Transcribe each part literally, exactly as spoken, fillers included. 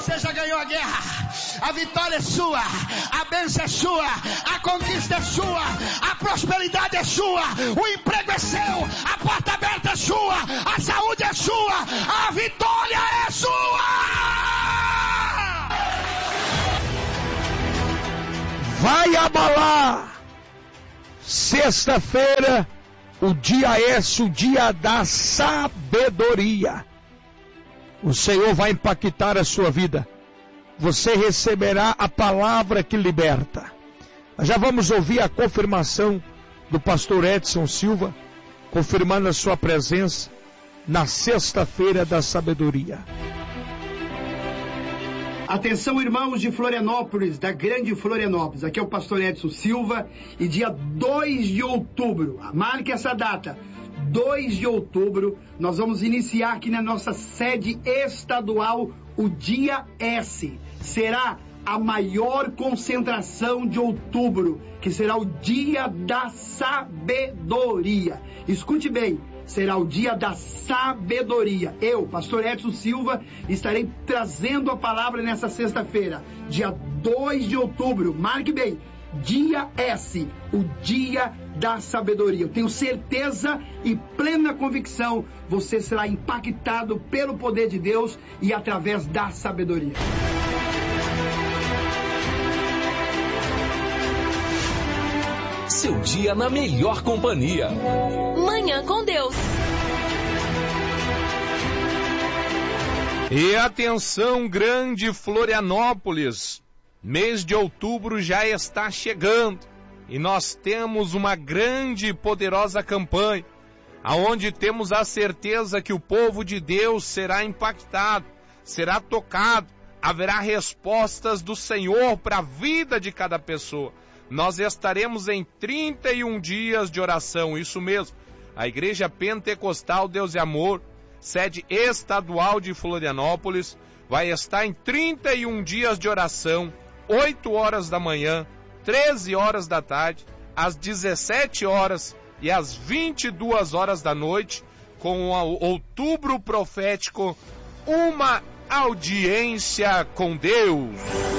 Você já ganhou a guerra. A vitória é sua. A bênção é sua. A conquista é sua. A prosperidade é sua. O emprego é seu. A porta aberta é sua. A saúde é sua. A vitória é sua. Vai abalar. Sexta-feira, o dia S, o dia da sabedoria. O Senhor vai impactar a sua vida. Você receberá a palavra que liberta. Já vamos ouvir a confirmação do pastor Edson Silva, confirmando a sua presença na sexta-feira da sabedoria. Atenção, irmãos de Florianópolis, da grande Florianópolis. Aqui é o pastor Edson Silva e dia dois de outubro, marque essa data, dois de outubro, nós vamos iniciar aqui na nossa sede estadual o dia S. Será a maior concentração de outubro, que será o dia da sabedoria. Escute bem. Será o dia da sabedoria. Eu, pastor Edson Silva, estarei trazendo a palavra nessa sexta-feira, dia dois de outubro. Marque bem, dia S, o dia da sabedoria. Eu tenho certeza e plena convicção, você será impactado pelo poder de Deus e através da sabedoria. Seu dia na melhor companhia. Manhã com Deus. E atenção, grande Florianópolis. Mês de outubro já está chegando. E nós temos uma grande e poderosa campanha, aonde temos a certeza que o povo de Deus será impactado, será tocado, haverá respostas do Senhor para a vida de cada pessoa. Nós estaremos em trinta e um dias de oração, isso mesmo. A Igreja Pentecostal Deus e Amor, sede estadual de Florianópolis, vai estar em trinta e um dias de oração, oito horas da manhã, treze horas da tarde, às dezessete horas e às vinte e duas horas da noite, com o Outubro Profético, uma audiência com Deus.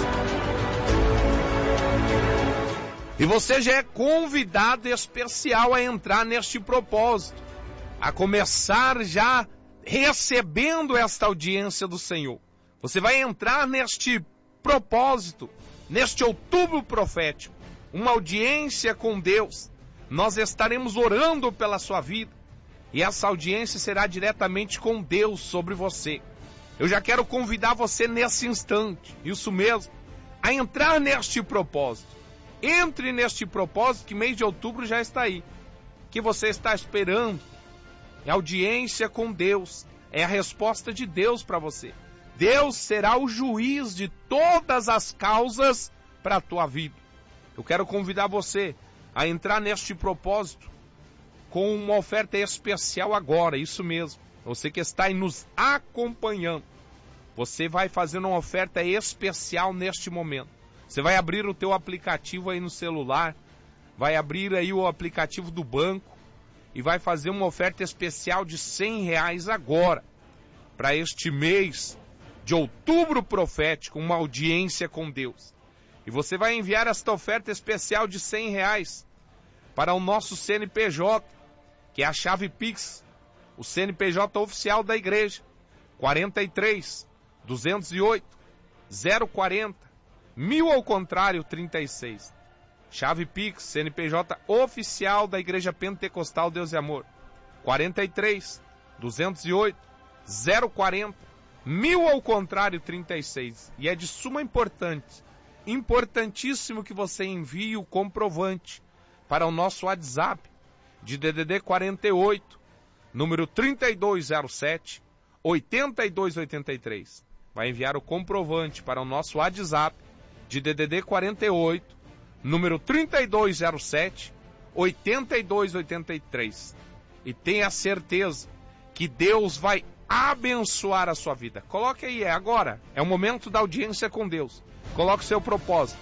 E você já é convidado especial a entrar neste propósito, a começar já recebendo esta audiência do Senhor. Você vai entrar neste propósito, neste outubro profético, uma audiência com Deus. Nós estaremos orando pela sua vida e essa audiência será diretamente com Deus sobre você. Eu já quero convidar você nesse instante, isso mesmo, a entrar neste propósito. Entre neste propósito que mês de outubro já está aí. Que você está esperando. É audiência com Deus. É a resposta de Deus para você. Deus será o juiz de todas as causas para a tua vida. Eu quero convidar você a entrar neste propósito com uma oferta especial agora. Isso mesmo. Você que está aí nos acompanhando. Você vai fazer uma oferta especial neste momento. Você vai abrir o teu aplicativo aí no celular, vai abrir aí o aplicativo do banco e vai fazer uma oferta especial de cem reais agora, para este mês de outubro profético, uma audiência com Deus. E você vai enviar esta oferta especial de cem reais para o nosso C N P J, que é a chave Pix, o C N P J oficial da igreja, quarenta e três, duzentos e oito, zero quarenta, mil ao contrário, trinta e seis. Chave Pix, C N P J oficial da Igreja Pentecostal Deus e Amor. quarenta e três, duzentos e oito, zero quarenta, mil ao contrário, trinta e seis. E é de suma importância, importantíssimo que você envie o comprovante para o nosso WhatsApp de D D D quarenta e oito, número trinta e dois zero sete, oitenta e dois oitenta e três. Vai enviar o comprovante para o nosso WhatsApp de D D D quarenta e oito, número trinta e dois zero sete, oitenta e dois oitenta e três. E tenha certeza que Deus vai abençoar a sua vida. Coloque aí, é agora, é o momento da audiência com Deus. Coloque o seu propósito.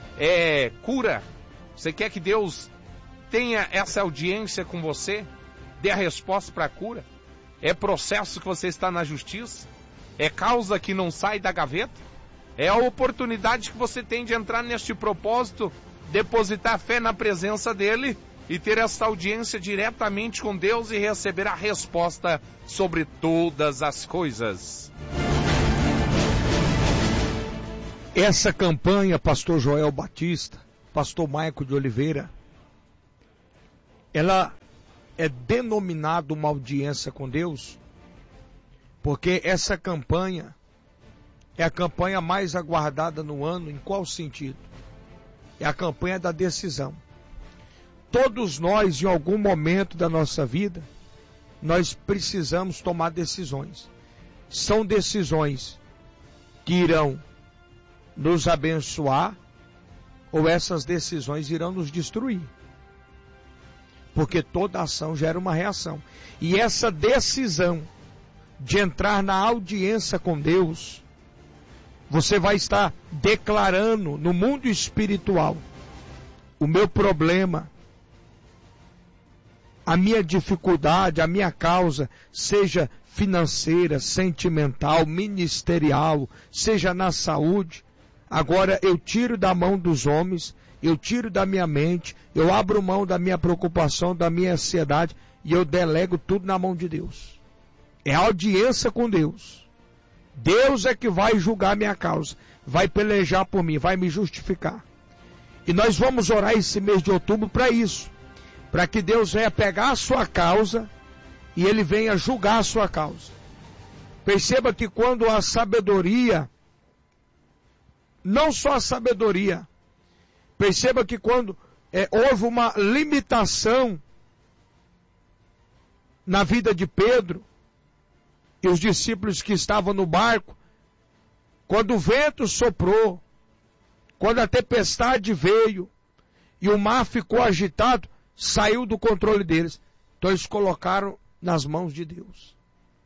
É cura. Você quer que Deus tenha essa audiência com você? Dê a resposta para a cura? É processo que você está na justiça? É causa que não sai da gaveta? É a oportunidade que você tem de entrar neste propósito, depositar fé na presença dele e ter esta audiência diretamente com Deus e receber a resposta sobre todas as coisas. Essa campanha, pastor Joel Batista, pastor Maico de Oliveira, ela é denominada uma audiência com Deus, porque essa campanha é a campanha mais aguardada no ano. Em qual sentido? É a campanha da decisão. Todos nós, em algum momento da nossa vida, nós precisamos tomar decisões. São decisões que irão nos abençoar, ou essas decisões irão nos destruir. Porque toda ação gera uma reação. E essa decisão de entrar na audiência com Deus, você vai estar declarando no mundo espiritual: o meu problema, a minha dificuldade, a minha causa, seja financeira, sentimental, ministerial, seja na saúde, agora eu tiro da mão dos homens, eu tiro da minha mente, eu abro mão da minha preocupação, da minha ansiedade, e eu delego tudo na mão de Deus. É audiência com Deus. Deus é que vai julgar minha causa, vai pelejar por mim, vai me justificar. E nós vamos orar esse mês de outubro para isso, para que Deus venha pegar a sua causa e Ele venha julgar a sua causa. Perceba que quando a sabedoria, não só a sabedoria, perceba que quando é, houve uma limitação na vida de Pedro, e os discípulos que estavam no barco, quando o vento soprou, quando a tempestade veio, e o mar ficou agitado, saiu do controle deles. Então eles colocaram nas mãos de Deus.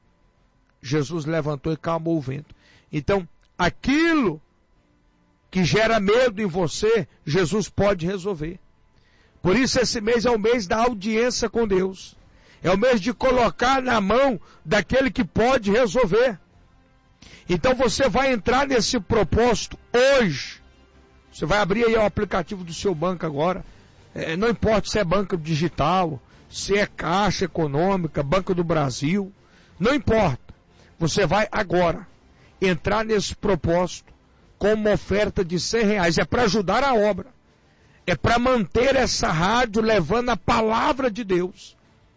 Jesus levantou e calmou o vento. Então, aquilo que gera medo em você, Jesus pode resolver. Por isso esse mês é o mês da audiência com Deus. É o mês de colocar na mão daquele que pode resolver. Então você vai entrar nesse propósito hoje. Você vai abrir aí o aplicativo do seu banco agora. É, não importa se é banco digital, se é Caixa Econômica, Banco do Brasil. Não importa. Você vai agora entrar nesse propósito com uma oferta de cem reais. É para ajudar a obra. É para manter essa rádio levando a palavra de Deus.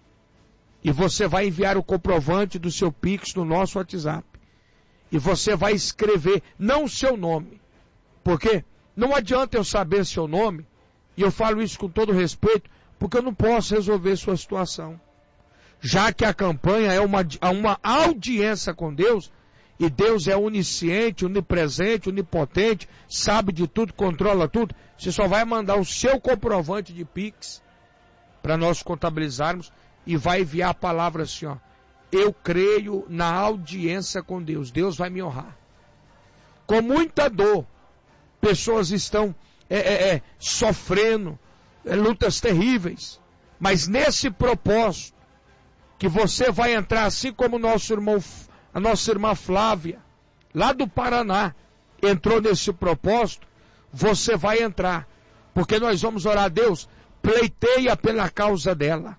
E você vai enviar o comprovante do seu Pix no nosso WhatsApp. E você vai escrever, não o seu nome. Porque não adianta eu saber seu nome, e eu falo isso com todo respeito, porque eu não posso resolver sua situação. Já que a campanha é uma, uma audiência com Deus, e Deus é onisciente, onipresente, onipotente, sabe de tudo, controla tudo, você só vai mandar o seu comprovante de Pix para nós contabilizarmos, e vai enviar a palavra assim, ó: eu creio na audiência com Deus, Deus vai me honrar. Com muita dor, pessoas estão é, é, é, sofrendo é, lutas terríveis, mas nesse propósito, que você vai entrar, assim como nosso irmão, a nossa irmã Flávia, lá do Paraná, entrou nesse propósito, você vai entrar, porque nós vamos orar a Deus, pleiteia pela causa dela.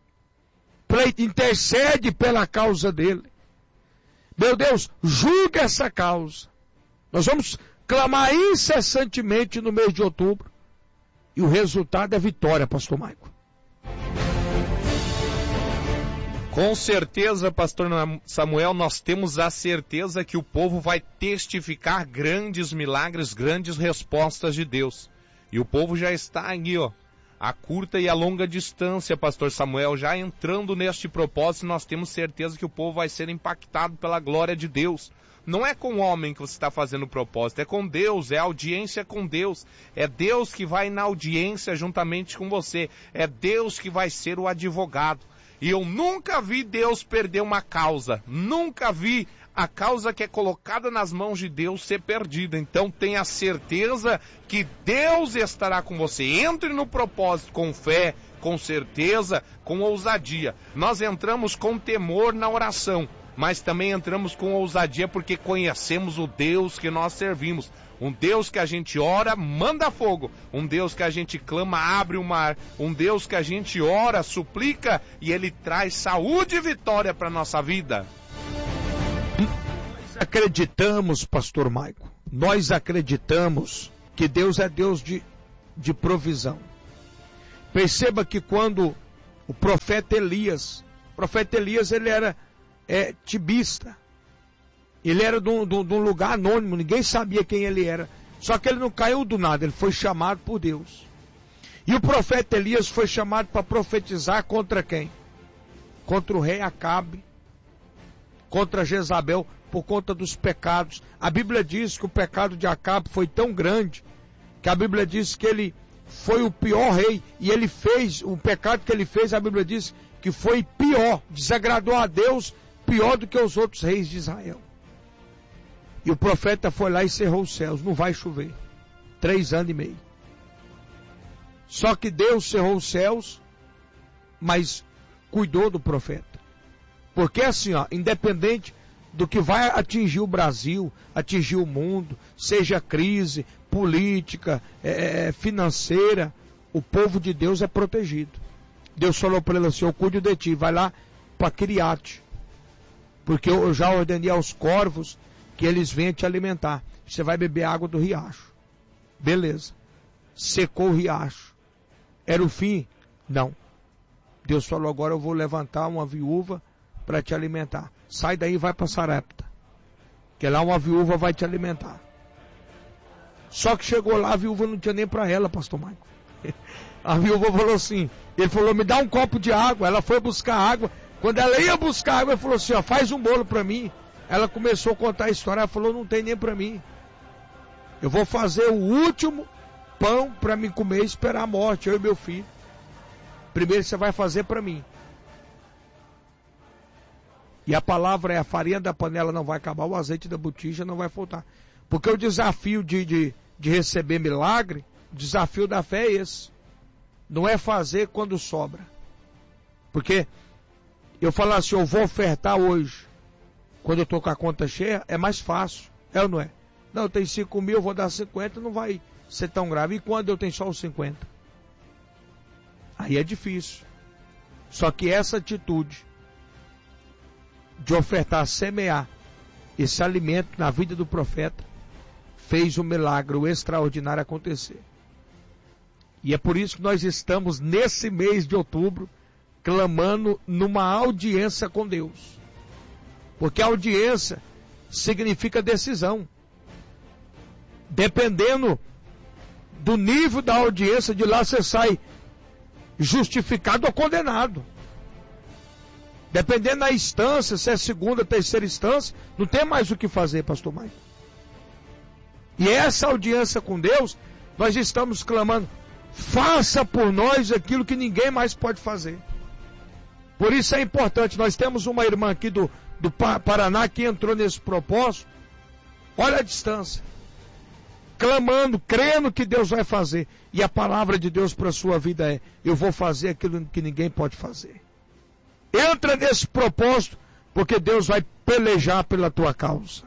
Intercede pela causa dele. Meu Deus, julga essa causa. Nós vamos clamar incessantemente no mês de outubro. E o resultado é vitória, pastor Maico. Com certeza, pastor Samuel, nós temos a certeza que o povo vai testificar grandes milagres, grandes respostas de Deus. E o povo já está aqui, ó, a curta e a longa distância, pastor Samuel, já entrando neste propósito, nós temos certeza que o povo vai ser impactado pela glória de Deus. Não é com o homem que você está fazendo o propósito, é com Deus, é audiência com Deus. É Deus que vai na audiência juntamente com você. É Deus que vai ser o advogado. E eu nunca vi Deus perder uma causa. Nunca vi a causa que é colocada nas mãos de Deus ser perdida. Então tenha certeza que Deus estará com você. Entre no propósito com fé, com certeza, com ousadia. Nós entramos com temor na oração. mas também entramos com ousadia porque conhecemos o Deus que nós servimos. Um Deus que a gente ora, manda fogo. Um Deus que a gente clama, abre o mar. Um Deus que a gente ora, suplica e Ele traz saúde e vitória para a nossa vida. Nós acreditamos, pastor Maico, nós acreditamos que Deus é Deus de, de provisão. Perceba que quando o profeta Elias, o profeta Elias ele era é, tibista. Ele era de um, de um lugar anônimo, ninguém sabia quem ele era. Só que ele não caiu do nada, ele foi chamado por Deus. E o profeta Elias foi chamado para profetizar contra quem? Contra o rei Acabe, contra Jezabel, por conta dos pecados. A Bíblia diz que o pecado de Acabe foi tão grande, que a Bíblia diz que ele foi o pior rei, e ele fez, o pecado que ele fez, a Bíblia diz que foi pior, desagradou a Deus, pior do que os outros reis de Israel. E o profeta foi lá e cerrou os céus, não vai chover. Três anos e meio. Só que Deus cerrou os céus, mas cuidou do profeta. Porque assim, ó, independente do que vai atingir o Brasil, atingir o mundo, seja crise política, é, financeira, o povo de Deus é protegido. Deus falou para ele assim, eu cuido de ti, vai lá para Criate, porque eu já ordenei aos corvos que eles venham te alimentar. Você vai beber água do riacho. Beleza. Secou o riacho. Era o fim? Não. Deus falou, agora eu vou levantar uma viúva para te alimentar. Sai daí e vai para Sarepta, que lá uma viúva vai te alimentar. Só que chegou lá, a viúva não tinha nem para ela, pastor Maico. A viúva falou assim, ele falou, me dá um copo de água. Ela foi buscar água. Quando ela ia buscar água, ele falou assim, ó, faz um bolo para mim. Ela começou a contar a história, ela falou, não tem nem para mim. Eu vou fazer o último pão para me comer e esperar a morte, eu e meu filho. Primeiro você vai fazer para mim. E a palavra é, a farinha da panela não vai acabar, o azeite da botija não vai faltar. Porque o desafio de, de, de receber milagre, o desafio da fé é esse. Não é fazer quando sobra. Porque eu falar assim, eu vou ofertar hoje, quando eu estou com a conta cheia, é mais fácil. É ou não é? Não, eu tenho cinco mil, eu vou dar cinquenta, não vai ser tão grave. E quando eu tenho só os cinquenta? Aí é difícil. Só que essa atitude de ofertar, semear esse alimento na vida do profeta, fez um milagre, o extraordinário acontecer. E é por isso que nós estamos nesse mês de outubro, clamando numa audiência com Deus. Porque a audiência significa decisão. Dependendo do nível da audiência, de lá você sai justificado ou condenado. Dependendo da instância, se é segunda, terceira instância, não tem mais o que fazer, pastor Maico. E essa audiência com Deus, nós estamos clamando, faça por nós aquilo que ninguém mais pode fazer. Por isso é importante, nós temos uma irmã aqui do, do Paraná que entrou nesse propósito, olha a distância, clamando, crendo que Deus vai fazer. E a palavra de Deus para a sua vida é, eu vou fazer aquilo que ninguém pode fazer. Entra nesse propósito, porque Deus vai pelejar pela tua causa.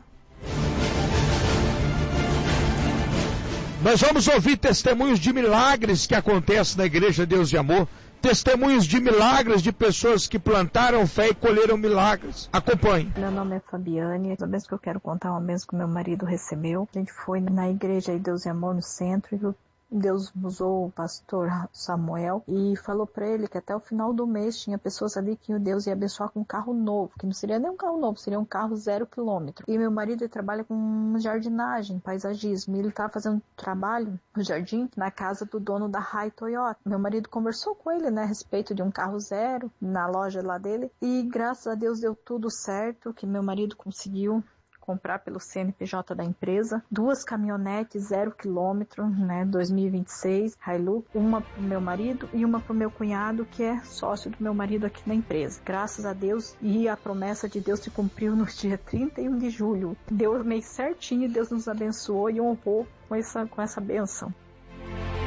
Nós vamos ouvir testemunhos de milagres que acontecem na Igreja Deus de Amor. Testemunhos de milagres de pessoas que plantaram fé e colheram milagres. Acompanhe. Meu nome é Fabiane. A vez que eu quero contar uma vez que meu marido recebeu. A gente foi na Igreja Deus de Amor no centro e Deus usou o pastor Samuel e falou para ele que até o final do mês tinha pessoas ali que o Deus ia abençoar com um carro novo, que não seria nem um carro novo, seria um carro zero quilômetro. E meu marido ele trabalha com jardinagem, paisagismo, e ele estava fazendo trabalho no jardim na casa do dono da Rai Toyota. Meu marido conversou com ele, né, a respeito de um carro zero na loja lá dele, e graças a Deus deu tudo certo, que meu marido conseguiu comprar pelo C N P J da empresa, duas caminhonetes zero quilômetro, né, dois mil e vinte e seis, Hilux, uma pro meu marido e uma pro meu cunhado, que é sócio do meu marido aqui na empresa. Graças a Deus, e a promessa de Deus se cumpriu no dia trinta e um de julho. Deu o mês certinho, Deus nos abençoou e honrou com essa, com essa bênção.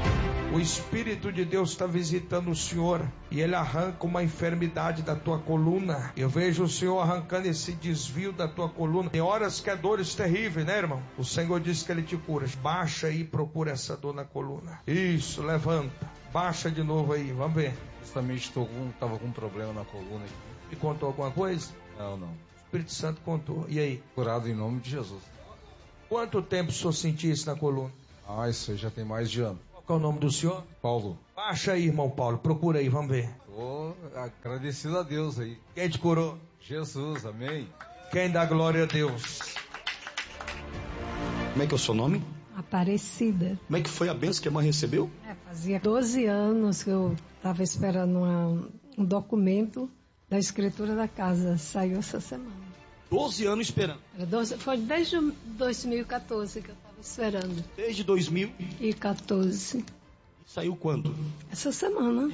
O Espírito de Deus está visitando o Senhor e Ele arranca uma enfermidade da tua coluna. Eu vejo o Senhor arrancando esse desvio da tua coluna. Tem horas que é dores terríveis, né, irmão? O Senhor diz que Ele te cura. Baixa aí e procura essa dor na coluna. Isso, levanta. Baixa de novo aí, vamos ver. Justamente estou com, tava com um problema na coluna. Me contou alguma coisa? Não, não. O Espírito Santo contou. E aí? Curado em nome de Jesus. Quanto tempo o senhor sentia isso na coluna? Ah, isso aí já tem mais de ano. Qual é o nome do senhor? Paulo. Baixa aí, irmão Paulo. Procura aí, vamos ver. Estou agradecido a Deus aí. Quem te curou? Jesus, amém. Quem dá glória a Deus? Como é que é o seu nome? Aparecida. Como é que foi a bênção que a mãe recebeu? É, fazia doze anos que eu estava esperando uma, um documento da escritura da casa. Saiu essa semana. doze anos esperando? Era doze, foi desde dois mil e quatorze que eu estava esperando. Desde dois mil e quatorze. Saiu quando? Essa semana.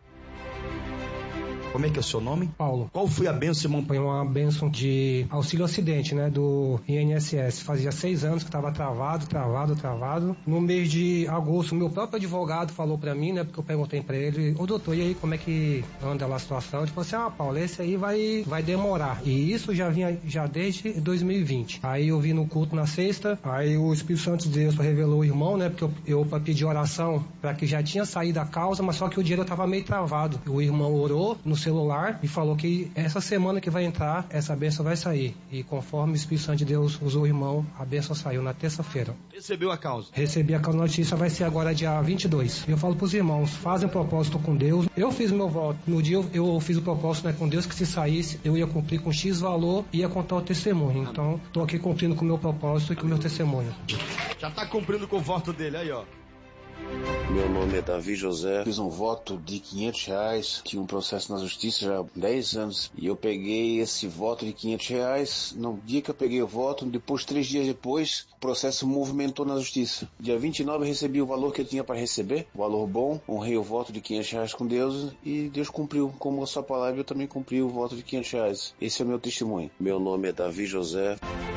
Como é que é o seu nome? Paulo. Qual foi a bênção, irmão? Foi uma bênção de auxílio acidente, né, do I N S S. Fazia seis anos que estava travado, travado, travado. No mês de agosto, meu próprio advogado falou pra mim, né, porque eu perguntei pra ele, ô doutor, e aí, como é que anda lá a situação? Ele falou assim, ah, Paulo, esse aí vai, vai demorar. E isso já vinha já desde dois mil e vinte. Aí eu vi no culto na sexta, aí o Espírito Santo de Deus revelou o irmão, né, porque eu, eu pra pedir oração pra que já tinha saído a causa, mas só que o dinheiro tava meio travado. O irmão orou no celular e falou que essa semana que vai entrar, essa bênção vai sair. E conforme o Espírito Santo de Deus usou o irmão, a bênção saiu na terça-feira. Recebeu a causa? Recebi a causa, notícia vai ser agora dia vinte e dois. Eu falo pros irmãos, fazem um propósito com Deus. Eu fiz meu voto. No dia eu, eu fiz o propósito, né, com Deus, que se saísse, eu ia cumprir com X valor e ia contar o testemunho. Então, tô aqui cumprindo com o meu propósito e com o meu testemunho. Já tá cumprindo com o voto dele, aí ó. Meu nome é Davi José, fiz um voto de quinhentos reais, tinha um processo na justiça já há dez anos, e eu peguei esse voto de quinhentos reais, no dia que eu peguei o voto, depois, três dias depois, o processo movimentou na justiça. Dia vinte e nove eu recebi o valor que eu tinha para receber, o valor bom, honrei o voto de quinhentos reais com Deus, e Deus cumpriu, como a sua palavra, eu também cumpri o voto de quinhentos reais. Esse é o meu testemunho. Meu nome é Davi José.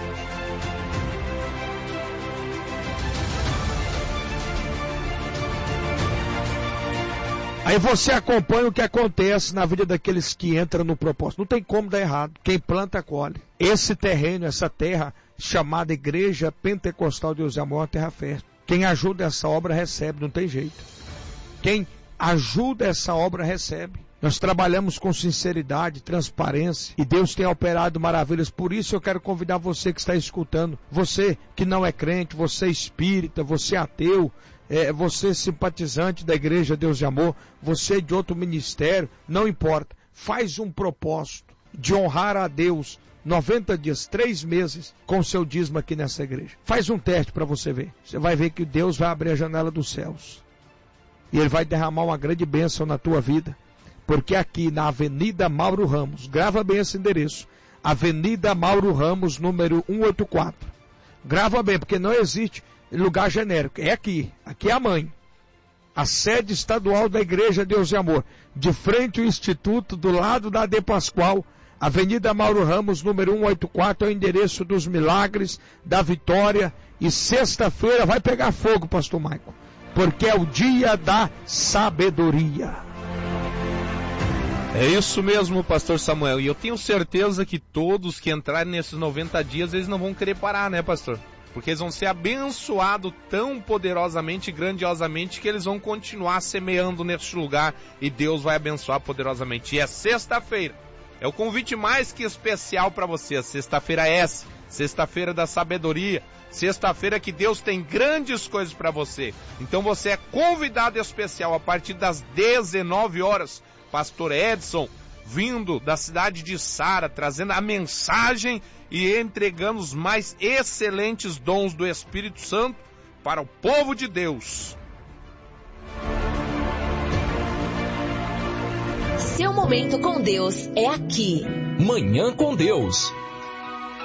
Aí você acompanha o que acontece na vida daqueles que entram no propósito. Não tem como dar errado. Quem planta, colhe. Esse terreno, essa terra, chamada Igreja Pentecostal de Deus é a maior terra fértil. Quem ajuda essa obra recebe, não tem jeito. Quem ajuda essa obra recebe. Nós trabalhamos com sinceridade, transparência, e Deus tem operado maravilhas. Por isso eu quero convidar você que está escutando, você que não é crente, você espírita, você ateu, é, você simpatizante da Igreja Deus de Amor, você de outro ministério, não importa. Faz um propósito de honrar a Deus noventa dias, três meses, com o seu dízimo aqui nessa igreja. Faz um teste para você ver. Você vai ver que Deus vai abrir a janela dos céus. E Ele vai derramar uma grande bênção na tua vida. Porque aqui na Avenida Mauro Ramos, grava bem esse endereço, Avenida Mauro Ramos, número cento e oitenta e quatro. Grava bem, porque não existe lugar genérico. É aqui, aqui é a mãe. A sede estadual da Igreja Deus de Amor. De frente ao Instituto, do lado da De Pascoal, Avenida Mauro Ramos, número cento e oitenta e quatro, é o endereço dos milagres, da vitória. E sexta-feira vai pegar fogo, pastor Maico, porque é o dia da sabedoria. É isso mesmo, pastor Samuel, e eu tenho certeza que todos que entrarem nesses noventa dias, eles não vão querer parar, né, pastor? Porque eles vão ser abençoados tão poderosamente e grandiosamente que eles vão continuar semeando neste lugar e Deus vai abençoar poderosamente. E é sexta-feira, é o convite mais que especial para você. Sexta-feira é essa, sexta-feira da sabedoria, sexta-feira que Deus tem grandes coisas para você. Então você é convidado especial a partir das dezenove horas. Pastor Edson, vindo da cidade de Sara, trazendo a mensagem e entregando os mais excelentes dons do Espírito Santo para o povo de Deus. Seu momento com Deus é aqui. Manhã com Deus.